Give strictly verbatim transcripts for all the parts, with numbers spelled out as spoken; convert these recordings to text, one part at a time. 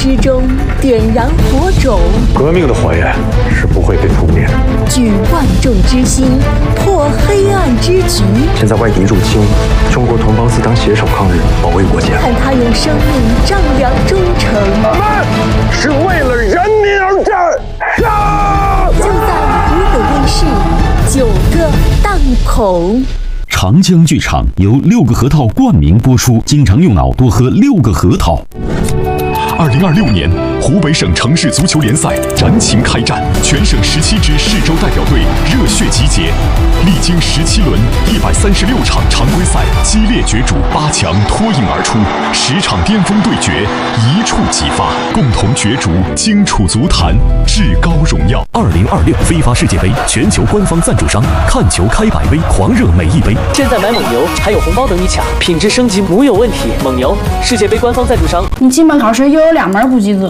之中点燃火种， 革命的火焰是不会被扑灭的。 举万众之心，破黑暗之局。 现在外敌入侵，中国同胞自当携手抗日，保卫国家。 看他用生命丈量忠诚， 我们是为了人民而战。杀！ 就在湖北卫视九个档口。 长江剧场由六个核桃冠名播出，经常用脑，多喝六个核桃。 二零二六年湖北省城市足球联赛燃情开战，全省十七支市州代表队热血集结，历经十七轮一百三十六场常规赛激烈角逐，八强脱颖而出，十场巅峰对决一触即发，共同角逐荆楚足坛至高荣耀。 二零二六非法世界杯全球官方赞助商，看球开百威，狂热每一杯。 现在买蒙牛还有红包等你抢，品质升级无有问题。蒙牛世界杯官方赞助商。 你期末考试又有两门不及格，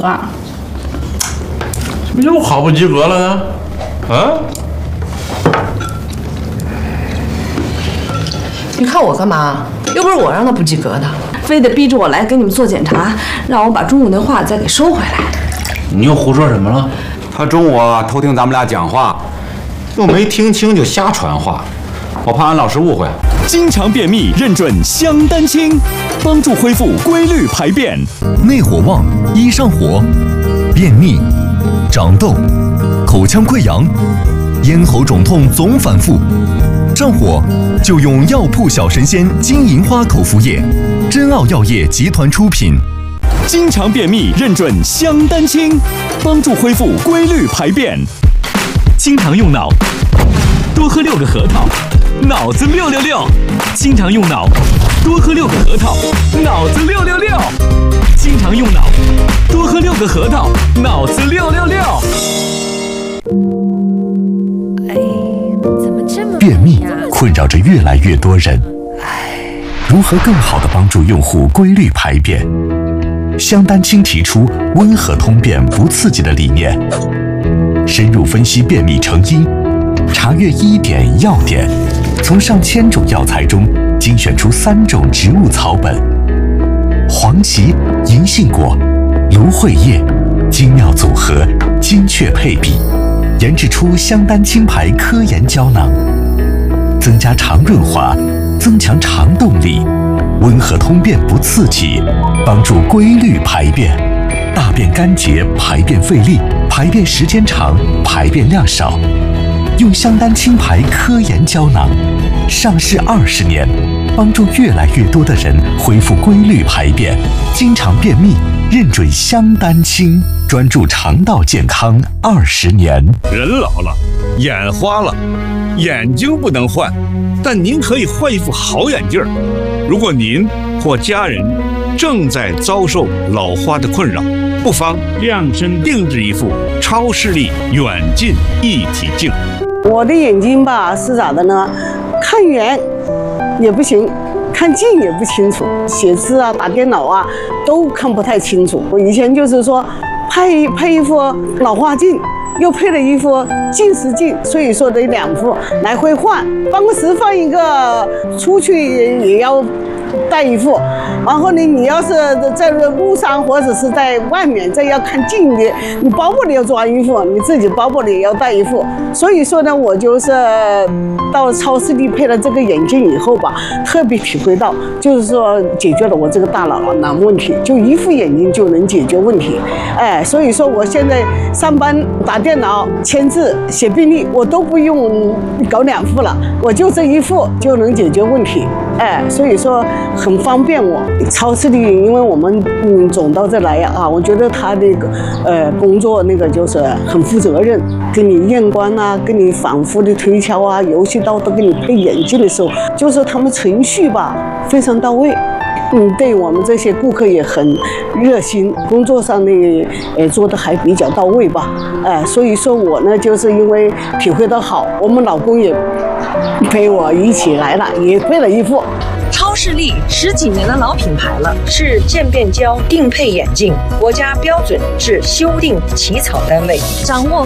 怎么又考不及格了呢？啊？ 你看我干嘛？又不是我让他不及格的， 非得逼着我来给你们做检查，让我把中午那话再给收回来。 你又胡说什么了？ 他中午啊偷听咱们俩讲话，又没听清就瞎传话，我怕俺老师误会。 经常便秘认准香丹清，帮助恢复规律排便。 内火旺易上火，便秘、长痘、口腔溃疡、咽喉肿痛总反复，上火就用药铺小神仙金银花口服液，真奥药业集团出品。 经常便秘认准香丹清，帮助恢复规律排便。经常用脑，多喝六个核桃，脑子六六六。经常用脑，多喝六个核桃，脑子六六六。经常用脑，多喝六个核桃，脑子六六六。 便秘困扰着越来越多人，如何更好地帮助用户规律排便？香丹清提出温和通便不刺激的理念，深入分析便秘成因，查阅医典药典，从上千种药材中精选出三种植物草本：黄芪、银杏果、芦荟叶，精妙组合，精确配比，研制出香丹清牌科研胶囊，增加肠润滑，增强肠动力，温和通便不刺激，帮助规律排便，大便干结，排便费力，排便时间长，排便量少。用香丹清牌科研胶囊，上市二十年，帮助越来越多的人恢复规律排便，经常便秘，认准香丹清，专注肠道健康二十年。 人老了，眼花了，眼睛不能换，但您可以换一副好眼镜儿。如果您或家人正在遭受老花的困扰，不妨量身定制一副超视力远近一体镜。 我的眼睛吧是咋的呢？看远也不行，看近也不清楚，写字啊、打电脑啊都看不太清楚。我以前就是说配配一副老花镜，又配了一副近视镜，所以说得两副来回换。办公室放一个，出去也要带一副。然后呢，你要是在路上或者是在外面，再要看近一点，你包包里要装一副，你自己包包里也要带一副。所以说呢，我就是到超视力配了这个眼镜以后吧，特别体会到，就是说解决了我这个大脑囊问题，就一副眼镜就能解决问题。哎，所以说我现在上班打电脑、签字、写病历，我都不用搞两副了，我就这一副就能解决问题。哎，所以说很方便我。超视力，因为我们嗯总到这来啊，我觉得他那个呃工作那个就是很负责任，给你验光啊，给你反复的推敲啊，游戏刀都给你配眼镜的时候，就是他们程序吧非常到位。嗯，对我们这些顾客也很热心，工作上呢，呃，做的还比较到位吧，哎、呃，所以说我呢，就是因为体会到好，我们老公也陪我一起来了，也配了一副。 超视力十几年的老品牌了，是渐变焦定配眼镜，国家标准至修订起草单位，掌握